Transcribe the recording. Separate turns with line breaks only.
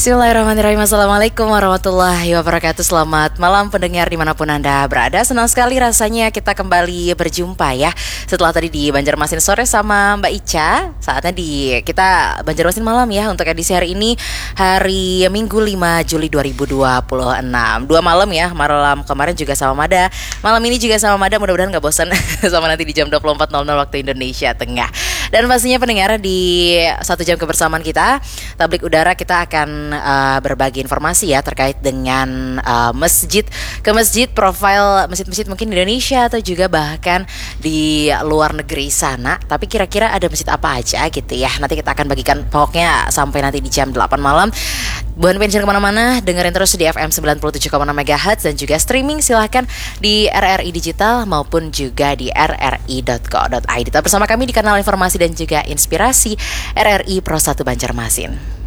Bismillahirrahmanirrahim. Assalamualaikum warahmatullahi wabarakatuh. Selamat malam pendengar dimanapun Anda berada. Senang sekali rasanya kita kembali berjumpa ya. Setelah tadi di Banjarmasin sore sama Mbak Ica, saatnya di kita Banjarmasin malam ya. Untuk edisi hari ini, hari Minggu 5 Juli 2026. Dua malam ya, malam kemarin juga sama Mada, malam ini juga sama Mada. Mudah-mudahan gak bosan sama nanti di jam 24.00 waktu Indonesia Tengah. Dan pastinya pendengar di 1 jam kebersamaan kita Tablik Udara, kita akan berbagi informasi ya terkait dengan masjid ke masjid, profil masjid-masjid mungkin di Indonesia atau juga bahkan di luar negeri sana. Tapi kira-kira ada masjid apa aja gitu ya. Nanti kita akan bagikan pokoknya sampai nanti di jam 8 malam. Bukan pensiun kemana-mana, dengerin terus di FM 97,6 MHz dan juga streaming silahkan di RRI Digital maupun juga di rri.co.id. Tetap bersama kami di kanal informasi dan juga inspirasi RRI Pro 1 Banjarmasin.